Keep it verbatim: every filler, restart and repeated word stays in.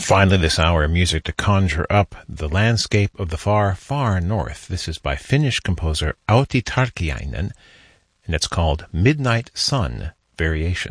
Finally, this hour, music to conjure up the landscape of the far, far north. This is by Finnish composer Outi Tarkiainen, and it's called Midnight Sun Variations.